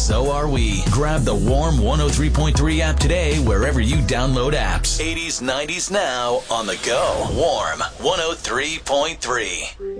so are we. Grab the Warm 103.3 app today wherever you download apps. 80s, 90s now on the go. Warm 103.3.